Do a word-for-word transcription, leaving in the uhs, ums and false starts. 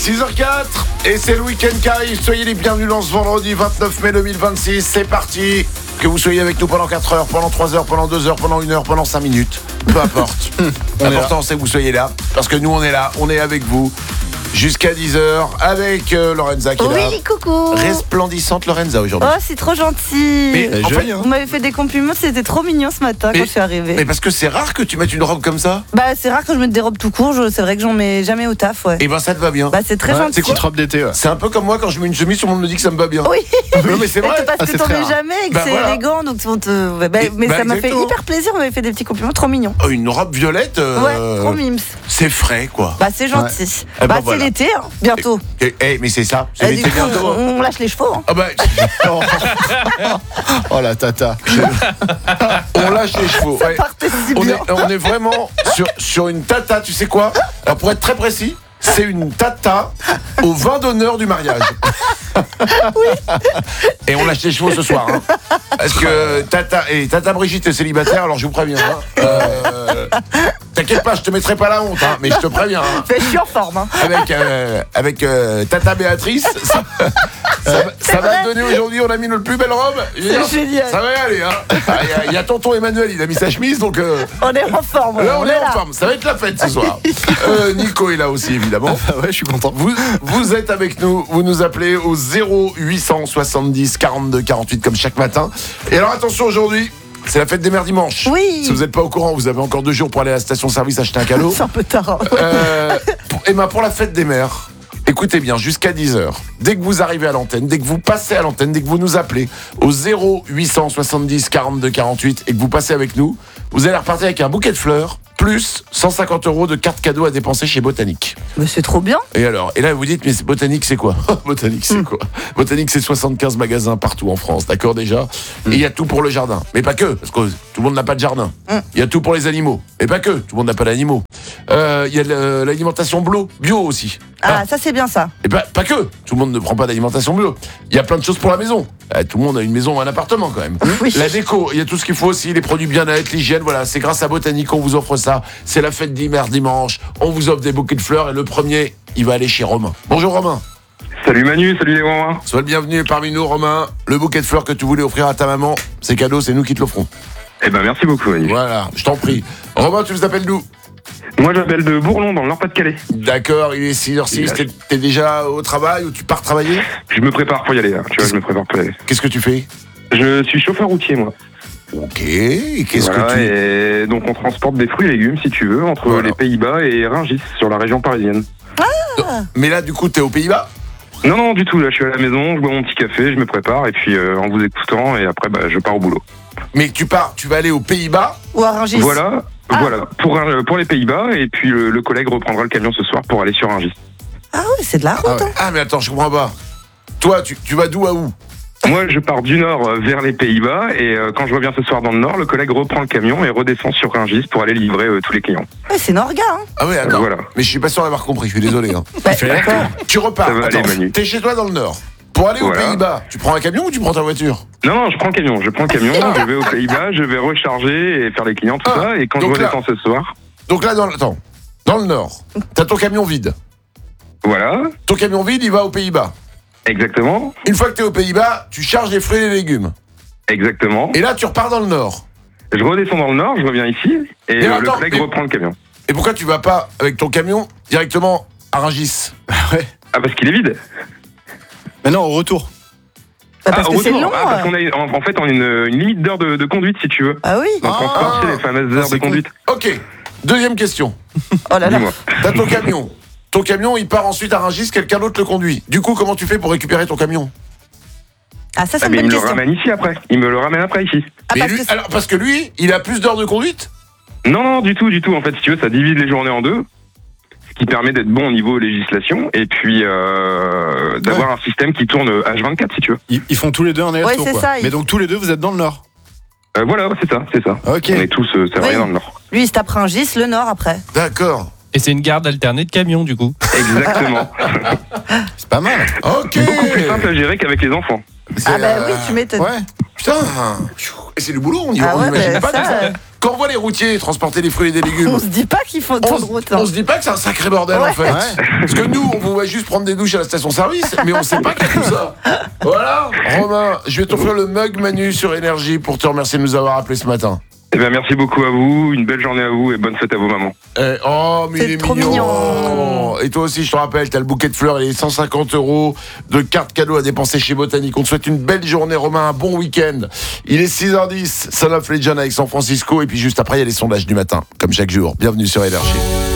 six heures quatre et c'est le week-end qui arrive. Soyez les bienvenus dans ce vendredi vingt-neuf mai deux mille vingt-six. C'est parti. Que vous soyez avec nous pendant quatre heures, pendant trois heures, pendant deux heures, pendant une heure, pendant cinq minutes. Peu importe. L'important c'est que vous soyez là. Parce que nous on est là, on est avec vous. Jusqu'à dix heures avec euh, Lorenza qui est là. Oui, coucou. Resplendissante Lorenza aujourd'hui. Oh, c'est trop gentil. Mais en fait, vous m'avez fait des compliments, c'était trop mignon ce matin mais, quand je suis arrivée. Mais parce que c'est rare que tu mettes une robe comme ça. Bah, c'est rare que je mette des robes tout court, je, c'est vrai que j'en mets jamais au taf, ouais. Et ben ça te va bien. Bah, c'est très ouais, gentil. C'est une robe d'été, ouais. C'est un peu comme moi quand je mets une chemise, tout le monde me dit que ça me va bien. Oui. Non mais c'est vrai. Parce ah, que c'est t'en très mets rare. jamais et que Bah, c'est voilà. élégant, donc on te... bah, Et, mais bah, ça m'a fait exactement. hyper plaisir, vous m'avez fait des petits compliments, trop mignons. Oh, une robe violette. Euh, Ouais, trop mimes. C'est frais quoi. Bah, c'est gentil. Eh ben, Bah, voilà. c'est l'été, hein, bientôt. Eh, eh, mais c'est ça. C'est Et l'été du coup, bientôt. hein. on, on lâche les chevaux, hein. Ah bah, Oh, oh la tata. on lâche les chevaux. Ça Ouais. partait si On bien. est, on est vraiment sur, sur une tata, tu sais quoi? Alors pour être très précis, c'est une tata au vin d'honneur du mariage. Et on lâche les chevaux ce soir. Hein. Parce que tata, et tata Brigitte est célibataire, alors je vous préviens. Hein. Euh, t'inquiète pas, je te mettrai pas la honte, hein, mais je te préviens. Hein. Mais je suis en forme, hein. Avec, euh, avec euh, tata Béatrice, ça, ça, ça va te donner aujourd'hui, on a mis notre plus belle robe. Je veux dire, génial. Ça va y aller. Hein. Il y, a- il y a tonton Emmanuel, il a mis sa chemise, donc... Euh, On est en forme. Là, on, est, en là. forme. Ça va être la fête ce soir. Euh, Nico est là aussi, évidemment. Ah ouais, je suis content. Vous, vous êtes avec nous. Vous nous appelez au zéro huit cent soixante-dix quarante-deux quarante-huit comme chaque matin. Et alors, attention, aujourd'hui, c'est la fête des mères dimanche. Oui. Si vous n'êtes pas au courant, vous avez encore deux jours pour aller à la station-service acheter un cadeau. C'est un peu tard, hein. Euh, pour, Emma, pour la fête des mères, écoutez bien, jusqu'à dix heures, dès que vous arrivez à l'antenne, dès que vous passez à l'antenne, dès que vous nous appelez au zéro huit cent soixante-dix quarante-deux quarante-huit et que vous passez avec nous, vous allez repartir avec un bouquet de fleurs, plus cent cinquante euros de carte cadeau à dépenser chez Botanique. Mais c'est trop bien. Et alors, et là vous dites, mais c'est Botanique c'est quoi? Botanique c'est quoi? Botanique c'est soixante-quinze magasins partout en France, d'accord déjà? Et il y a tout pour le jardin, mais pas que, parce que tout le monde n'a pas de jardin. Il y a tout pour les animaux, mais pas que, tout le monde n'a pas d'animaux. Euh, Il y a le- l'alimentation bio, bio aussi. Ah, Ah. ça c'est bien ça. Et pas, pas que, tout le monde ne prend pas d'alimentation bio. Il y a plein de choses pour la maison. Euh, tout le monde a une maison ou un appartement quand même. Oui. La déco, il y a tout ce qu'il faut aussi, les produits bien-être, l'hygiène, voilà, c'est grâce à Botanique qu'on vous offre ça. C'est la fête d'hiver dimanche, on vous offre des bouquets de fleurs et le premier, il va aller chez Romain. Bonjour Romain. Salut Manu, salut les Romains. Sois le bienvenu parmi nous Romain. Le bouquet de fleurs que tu voulais offrir à ta maman, c'est cadeau, c'est nous qui te l'offrons. Eh ben merci beaucoup Manu. Voilà, je t'en prie. Romain, tu nous appelles d'où? Moi j'appelle de Bourlon dans le Nord-Pas-de-Calais. D'accord, il est six heures six, t'es, t'es déjà au travail ou tu pars travailler? Je me prépare pour y aller là, tu vois, je me prépare pour y aller. Qu'est-ce que tu fais? Je suis chauffeur routier moi. Ok, et qu'est-ce Voilà, que tu... et donc on transporte des fruits et légumes si tu veux entre Voilà. les Pays-Bas et Rungis sur la région parisienne. Mais là, du coup, t'es aux Pays-Bas? Non non du tout, là je suis à la maison, je bois mon petit café, je me prépare et puis euh, en vous écoutant et après bah, je pars au boulot. Mais tu pars, tu vas aller aux Pays-Bas? Ou à Rungis. Voilà, Ah. voilà, pour, un- pour les Pays-Bas et puis le, le collègue reprendra le camion ce soir pour aller sur Rungis. Ah oui, c'est de la route, Ah ouais. hein. Ah, mais attends, je comprends pas. Toi, tu, tu vas d'où à où? Moi, je pars du nord euh, vers les Pays-Bas et euh, quand je reviens ce soir dans le nord, le collègue reprend le camion et redescend sur Rungis pour aller livrer euh, tous les clients. Ouais, c'est Norga, hein. Ah oui, attends. Euh, voilà. Mais je suis pas sûr d'avoir compris, je suis désolé. Hein. Bah, d'accord. Tu repars, Ça va aller, attends, Manu. t'es chez toi dans le Nord. Pour aller aux Voilà. Pays-Bas, tu prends un camion ou tu prends ta voiture? Non, non, je prends le camion, je prends le camion, je vais aux Pays-Bas, je vais recharger et faire les clients, tout Ah, ça, et quand je donc là- redescends ce soir, Donc là, dans le, attends, dans le Nord, t'as ton camion vide. voilà, Ton camion vide, il va aux Pays-Bas. exactement, Une fois que t'es aux Pays-Bas, tu charges les fruits et les légumes. exactement. Et là, tu repars dans le Nord. Je redescends dans le nord, je reviens ici, et Mais euh, attends, le collègue mais- reprend le camion. Et pourquoi tu vas pas avec ton camion directement à Rungis? Ouais. Ah, parce qu'il est vide. Mais non, au retour. Bah, parce ah, que au c'est retour. long. Ah, parce euh. qu'on a une- en, en fait on a une, une limite d'heure de, de conduite si tu veux. Ah oui. Dans le Ah. transport, c'est les fameuses Ah, heures c'est de conduite. Ok, deuxième question. Oh là là. Dis-moi. T'as ton camion. Ton camion, il part ensuite à Rungis, quelqu'un d'autre le conduit. Du coup, comment tu fais pour récupérer ton camion? Ah, ça, c'est Ah, une mais il bonne me le question. ramène ici après. Il me le ramène après ici. Ah, Mais parce lui- que c'est- alors, parce que lui, il a plus d'heures de conduite? Non, non, du tout, du tout. En fait, si tu veux, ça divise les journées en deux, ce qui permet d'être bon au niveau législation et puis euh, d'avoir un système qui tourne H vingt-quatre, si tu veux. Ils, ils font tous les deux un aller-retour. Ouais, c'est quoi. ça, Mais ils- donc tous les deux, vous êtes dans le Nord. Euh, voilà, c'est ça, c'est ça. Ok. On est tous euh, salariés Oui. dans le Nord. lui, il se tape Rungis, le Nord après. D'accord. Et c'est une garde alternée de camions, du coup. Exactement. C'est pas mal. Ok. Beaucoup plus simple à gérer qu'avec les enfants. C'est, Ah bah euh, oui, tu m'étonnes. Ouais. Putain. Et c'est du boulot, on y Ah on ouais, imagine bah, pas ça, tout ça. euh, quand on voit les routiers transporter des fruits et des légumes, On se dit pas qu'il faut tant on, de se- route. hein. on se dit pas que c'est un sacré bordel Ouais. en fait. Parce que nous, on vous voit juste prendre des douches à la station-service, mais on sait pas qu'il y a tout ça. Voilà. Romain, je vais t'offrir le mug Manu sur Énergie pour te remercier de nous avoir appelé ce matin. Eh bien, merci beaucoup à vous, une belle journée à vous et bonne fête à vos mamans. Eh, oh, mais C'est il est trop mignon. mignon. Et toi aussi, je te rappelle, t'as le bouquet de fleurs et les cent cinquante euros de cartes cadeaux à dépenser chez Botanique. On te souhaite une belle journée, Romain, un bon week-end. Il est six heures dix, Son of Legend avec San Francisco. Et puis juste après, il y a les sondages du matin, comme chaque jour. Bienvenue sur Énergie.